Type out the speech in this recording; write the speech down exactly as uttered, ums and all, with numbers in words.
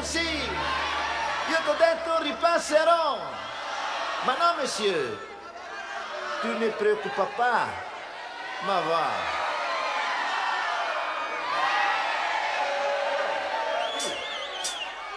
così. Io t'ho detto ripasserò. Ma no, monsieur. Tu ne preoccupa pas. Ma va.